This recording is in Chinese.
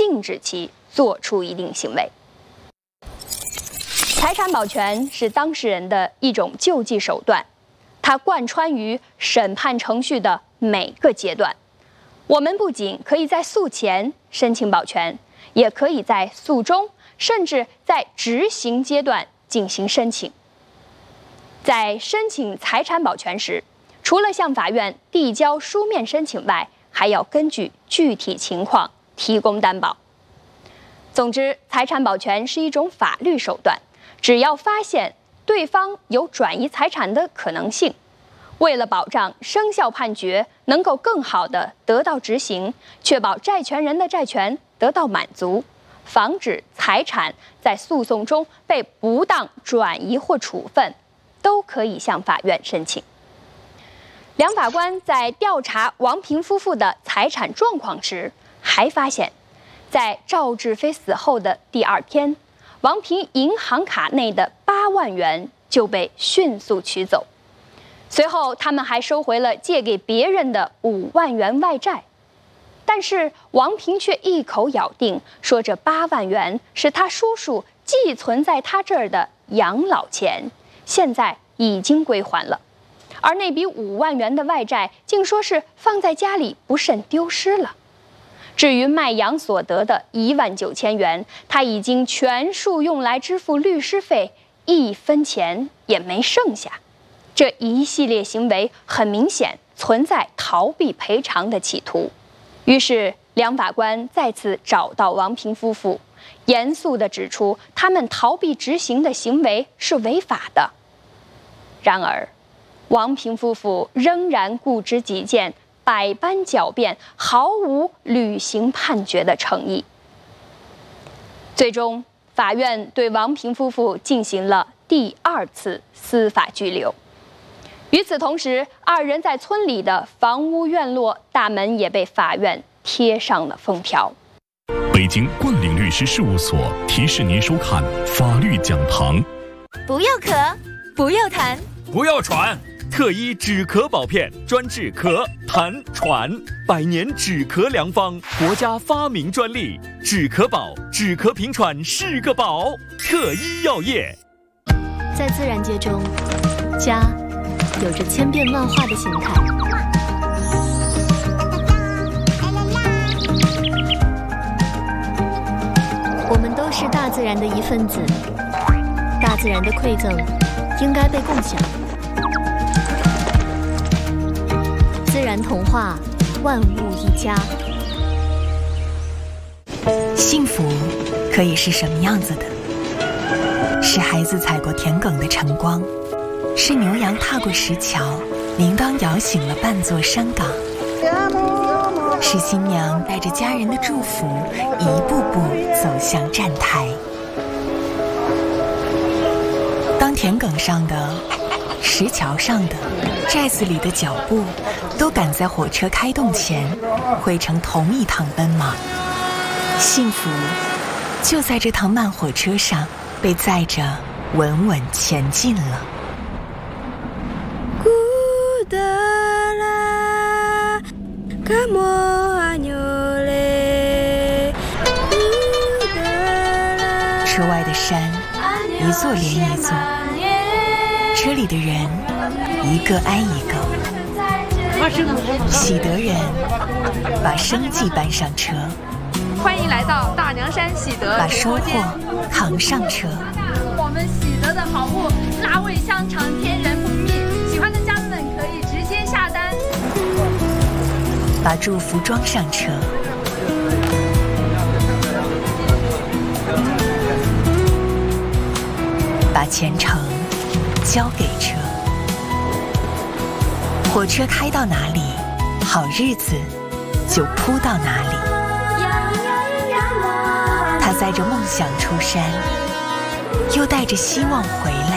禁止其做出一定行为。财产保全是当事人的一种救济手段，它贯穿于审判程序的每个阶段。我们不仅可以在诉前申请保全，也可以在诉中，甚至在执行阶段进行申请。在申请财产保全时，除了向法院递交书面申请外，还要根据具体情况提供担保。总之，财产保全是一种法律手段，只要发现对方有转移财产的可能性，为了保障生效判决能够更好地得到执行，确保债权人的债权得到满足，防止财产在诉讼中被不当转移或处分，都可以向法院申请。梁法官在调查王平夫妇的财产状况时，还发现，在赵志飞死后的第2天，王平银行卡内的8万元就被迅速取走。随后，他们还收回了借给别人的5万元外债，但是王平却一口咬定说这8万元是他叔叔寄存在他这儿的养老钱，现在已经归还了。而那笔5万元的外债，竟说是放在家里不慎丢失了。至于卖羊所得的19000元，他已经全数用来支付律师费，1分钱也没剩下。这一系列行为很明显存在逃避赔偿的企图。于是，梁法官再次找到王平夫妇，严肃地指出他们逃避执行的行为是违法的。然而，王平夫妇仍然固执己见，百般狡辩，毫无履行判决的诚意。最终，法院对王平夫妇进行了第2次司法拘留。与此同时，2人在村里的房屋院落大门也被法院贴上了封条。 北京冠岭律师事务所提示您收看法律讲堂。 不要咳，不要痰， 不要喘。特医止咳宝片专治咳、痰、喘，100年止咳良方，国家发明专利。止咳宝，止咳平喘是个宝。特医药业。 在自然界中，家有着千变万化的形态。我们都是大自然的一份子，大自然的馈赠应该被共享。自然童话，万物一家。 幸福可以是什么样子的？是孩子踩过田埂的晨光，是牛羊踏过石桥，铃铛摇醒了半座山岗，是新娘带着家人的祝福，一步步走向站台。当田埂上的、石桥上的、寨子里的脚步，都赶在火车开动前汇成同一趟奔忙。幸福就在这趟慢火车上被载着稳稳前进了。车外的山一座连一座，车里的人一个挨一个。喜得人把生计搬上车， 欢迎来到大凉山喜得把收获扛上车。 我们喜得的好物，辣味香肠，天然蜂蜜，喜欢的家人们可以直接下单。 把祝福装上车，把前程交给车。火车开到哪里，好日子就铺到哪里。他载着梦想出山，又带着希望回来。